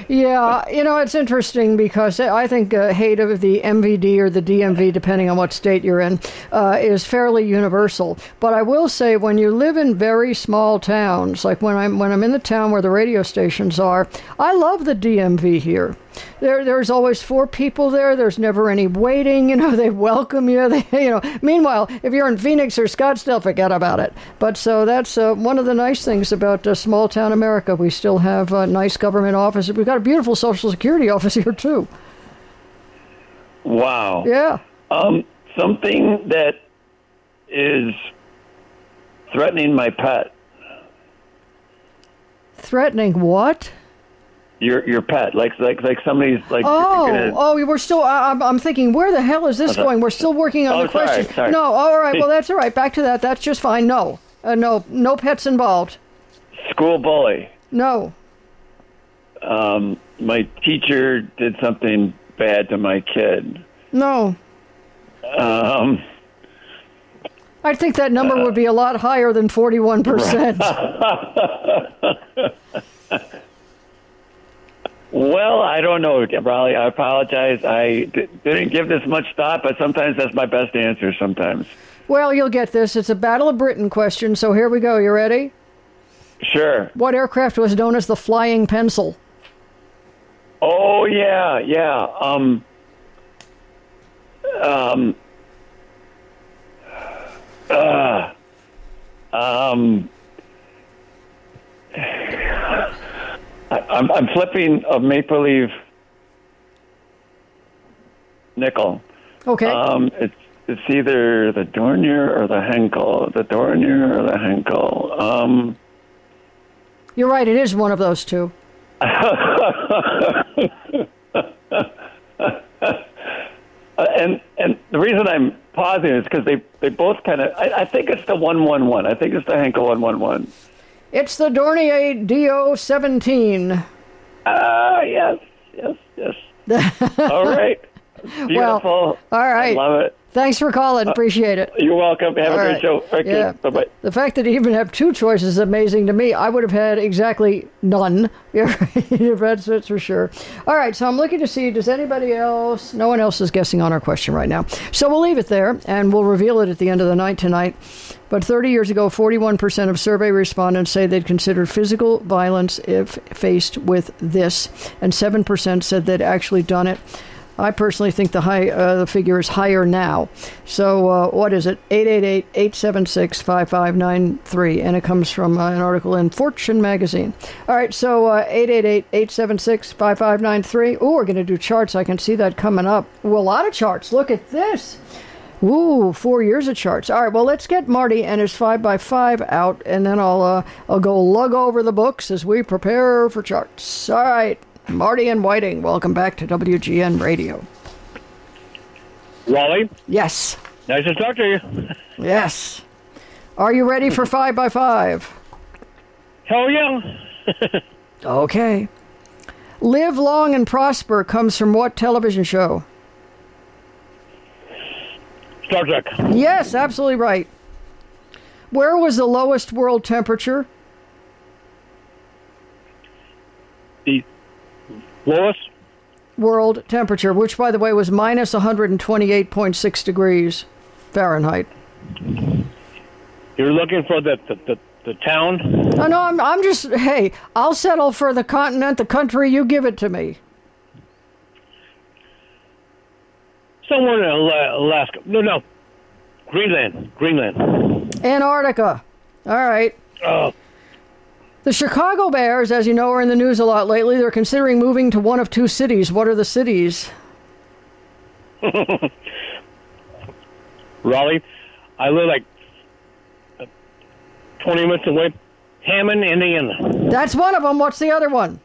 Yeah, it's interesting because I think hate of the MVD or the DMV, depending on what state you're in, is fairly universal. But I will say, when you live in very small towns, like when I'm in the town where the radio stations are, I love the DMV here. There's always 4 people there. There's never any waiting. They welcome you. Meanwhile, if you're in Phoenix or Scottsdale, forget about it. But so that's one of the nice things about small town America. We still have nice government offices. We've got a beautiful Social Security office here too. Wow. Yeah. Something that is threatening my pet. Threatening what? Your pet, like somebody's like. We're still. I'm thinking, where the hell is this going? We're still working on the question. Sorry. No, all right. Well, that's all right. Back to that. That's just fine. No, no pets involved. School bully. No. My teacher did something bad to my kid. No. I think that number would be a lot higher than 41%. Well, I don't know, Raleigh. I apologize. I didn't give this much thought, but sometimes that's my best answer sometimes. Well, you'll get this. It's a Battle of Britain question, so here we go. You ready? Sure. What aircraft was known as the Flying Pencil? Oh, yeah. I'm flipping a maple leaf nickel. Okay. It's either the Dornier or the Henkel. The Dornier or the Henkel. You're right. It is one of those two. And the reason I'm pausing is because they both kind of. I think it's the 111. I think it's the Henkel 111. It's the Dornier DO-17. Yes. All right. Beautiful. Well, all right. I love it. Thanks for calling. Appreciate it. You're welcome. Have a great right. show. Okay. Yeah. Bye-bye. The fact that you even have 2 choices is amazing to me. I would have had exactly none. That's for sure. All right, so I'm looking to see, does anybody else? No one else is guessing on our question right now. So we'll leave it there, and we'll reveal it at the end of the night tonight. But 30 years ago, 41% of survey respondents say they'd considered physical violence if faced with this, and 7% said they'd actually done it. I personally think the figure is higher now. So what is it? 888-876-5593. And it comes from an article in Fortune magazine. All right, so 888-876-5593. Oh, we're going to do charts. I can see that coming up. Ooh, a lot of charts. Look at this. Ooh, 4 years of charts. All right, well, let's get Marty and his 5x5 out, and then I'll go lug over the books as we prepare for charts. All right. Marty and Whiting, welcome back to WGN Radio. Raleigh? Yes. Nice to talk to you. Yes. Are you ready for 5x5? Hell yeah. Okay. Live Long and Prosper comes from what television show? Star Trek. Yes, absolutely right. Where was the lowest world temperature? The lowest world temperature, which, by the way, was minus 128.6 degrees Fahrenheit. You're looking for the town? Oh, no, I'm just, hey, I'll settle for the continent, the country, you give it to me. Somewhere in Alaska. No. Greenland. Antarctica. All right. The Chicago Bears, as you know, are in the news a lot lately. They're considering moving to one of 2 cities. What are the cities? Raleigh. I live like 20 minutes away. Hammond, Indiana. That's one of them. What's the other one?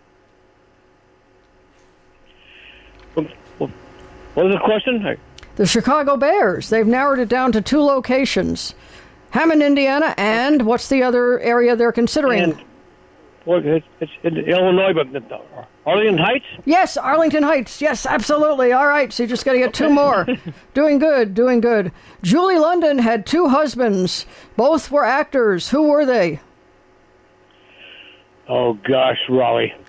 What was the question? The Chicago Bears. They've narrowed it down to 2 locations. Hammond, Indiana, and what's the other area they're considering? It's in Illinois, but Arlington Heights? Yes, Arlington Heights. Yes, absolutely. All right, so you just got to get 2 more. Doing good. Julie London had 2 husbands. Both were actors. Who were they? Oh, gosh, Raleigh.